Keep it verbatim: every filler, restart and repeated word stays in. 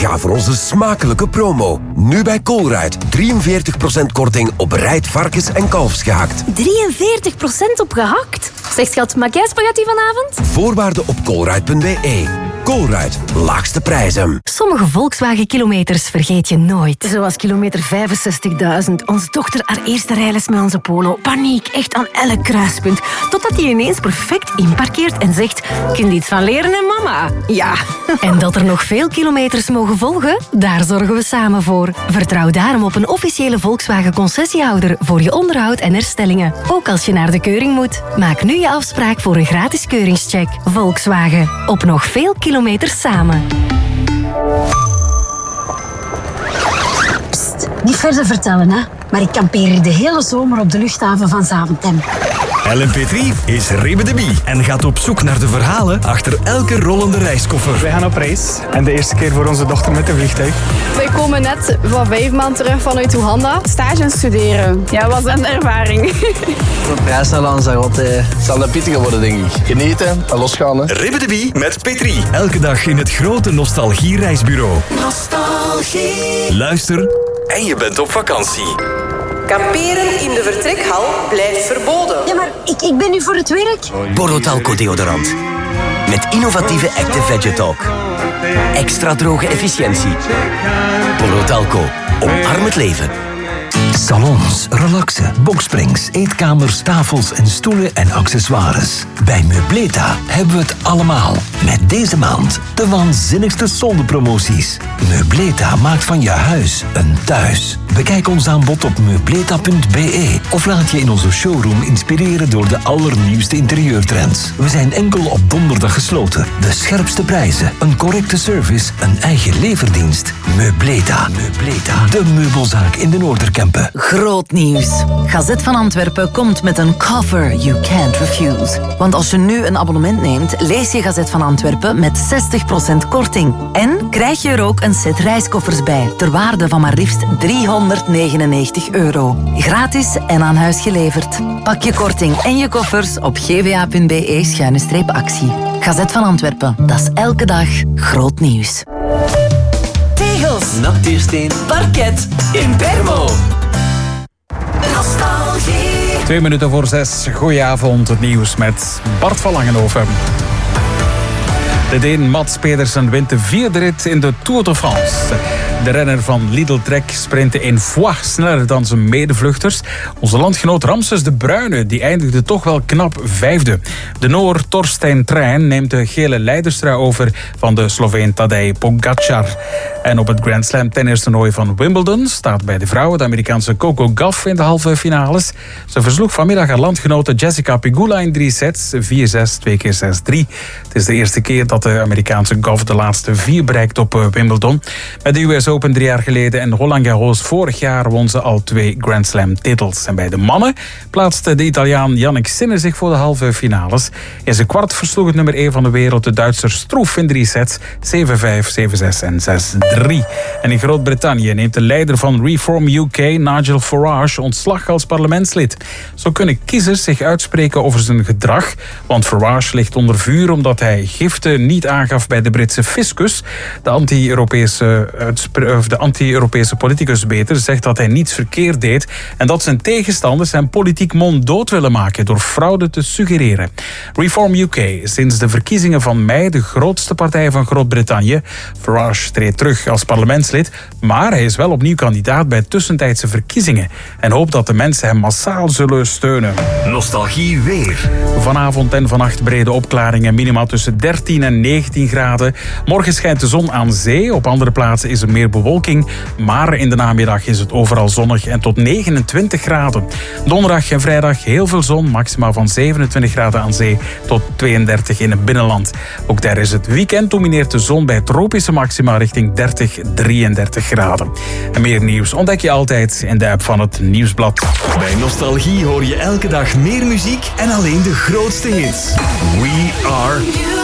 Ga voor onze smakelijke promo. Nu bij Colruyt. drieënveertig procent korting op bereid varkens- en kalfsgehakt. drieënveertig procent op gehakt? Zeg schat, maak jij spaghetti vanavond? Voorwaarden op colruyt punt b e. Colruyt. Laagste prijzen. Sommige Volkswagen-kilometers vergeet je nooit. Zoals kilometer vijfenzestigduizend. Onze dochter haar eerste rijles met onze Polo. Paniek, echt aan elk kruispunt. Totdat hij ineens perfect inparkeert en zegt... Kun je iets van leren, hè, mama? Ja. En dat er nog veel kilometers mogen volgen? Daar zorgen we samen voor. Vertrouw daarom op een officiële Volkswagen-concessiehouder voor je onderhoud en herstellingen. Ook als je naar de keuring moet. Maak nu je afspraak voor een gratis keuringscheck. Volkswagen. Op nog veel kilometers samen. Psst, niet verder vertellen, hè. Maar ik kampeer hier de hele zomer op de luchthaven van Zaventem. Ellen Petrie is Rebbe de Bie en gaat op zoek naar de verhalen achter elke rollende reiskoffer. Wij gaan op reis en de eerste keer voor onze dochter met een vliegtuig. Wij komen net van vijf maanden terug vanuit Oeganda. Stage en studeren. Ja, wat een ervaring. De prijs naar Lanzarote. Het zal een pittige worden, denk ik. Genieten en losgaan, hè. Rebbe de Bie met Petrie. Elke dag in het grote Nostalgie-reisbureau. Nostalgie. Luister en je bent op vakantie. Kamperen in de vertrekhal blijft verboden. Ja, maar ik, ik ben nu voor het werk. Borotalco deodorant. Met innovatieve Active Vegetalk. Extra droge efficiëntie. Borotalco. Omarm het leven. Salons, relaxen, boksprings, eetkamers, tafels en stoelen en accessoires. Bij Meubleta hebben we het allemaal. Met deze maand de waanzinnigste zondepromoties. Meubleta maakt van je huis een thuis. Bekijk ons aanbod op meubleta punt b e of laat je in onze showroom inspireren door de allernieuwste interieurtrends. We zijn enkel op donderdag gesloten. De scherpste prijzen, een correcte service, een eigen leverdienst. Meubleta. Meubleta. De meubelzaak in de Noorderkempen. Groot nieuws. Gazet van Antwerpen komt met een cover you can't refuse. Want als je nu een abonnement neemt, lees je Gazet van Antwerpen met zestig procent korting. En krijg je er ook een set reiskoffers bij, ter waarde van maar liefst driehonderdnegenennegentig euro. Gratis en aan huis geleverd. Pak je korting en je koffers op gva punt b e schuine streep actie. Gazet van Antwerpen, dat is elke dag groot nieuws. Tegels, Natuursteen, parket, Impermo. Nostalgie. Twee minuten voor zes. Goedenavond, het nieuws met Bart van Langenhoven. De Deen Mats Pedersen wint de vierde rit in de Tour de France. De renner van Lidl Trek sprintte in fois sneller dan zijn medevluchters. Onze landgenoot Ramses de Bruyne die eindigde toch wel knap vijfde. De Noor Torstein Trein neemt de gele leiderstrui over van de Sloveen Tadej Pogacar. En op het Grand Slam tennistoernooi van Wimbledon staat bij de vrouwen de Amerikaanse Coco Gauff in de halve finales. Ze versloeg vanmiddag haar landgenote Jessica Pegula in drie sets, vier zes, twee keer zes drie. Het is de eerste keer dat de Amerikaanse Gauff de laatste vier bereikt op Wimbledon. Met de U S Open drie jaar geleden en Roland Garros vorig jaar won ze al twee Grand Slam titels. En bij de mannen plaatste de Italiaan Jannik Sinner zich voor de halve finales. In zijn kwart versloeg het nummer één van de wereld de Duitser Stroef in drie sets, zeven vijf, zeven zes en zes drie. En in Groot-Brittannië neemt de leider van Reform U K, Nigel Farage, ontslag als parlementslid. Zo kunnen kiezers zich uitspreken over zijn gedrag, want Farage ligt onder vuur omdat hij giften niet aangaf bij de Britse fiscus. De anti-Europese uitspre- de anti-Europese politicus beter zegt dat hij niets verkeerd deed en dat zijn tegenstanders hem politiek monddood willen maken door fraude te suggereren. Reform U K is sinds de verkiezingen van mei de grootste partij van Groot-Brittannië. Farage treedt terug als parlementslid, maar hij is wel opnieuw kandidaat bij tussentijdse verkiezingen en hoopt dat de mensen hem massaal zullen steunen. Nostalgie weer. Vanavond en vannacht brede opklaringen, minimaal tussen dertien en negentien graden. Morgen schijnt de zon aan zee, op andere plaatsen is er meer bewolking, maar in de namiddag is het overal zonnig en tot negenentwintig graden. Donderdag en vrijdag heel veel zon, maximaal van zevenentwintig graden aan zee tot tweeëndertig in het binnenland. Ook daar is het weekend, domineert de zon bij tropische maxima richting dertig, drieëndertig graden. En meer nieuws ontdek je altijd in de app van het Nieuwsblad. Bij Nostalgie hoor je elke dag meer muziek en alleen de grootste hits. We are...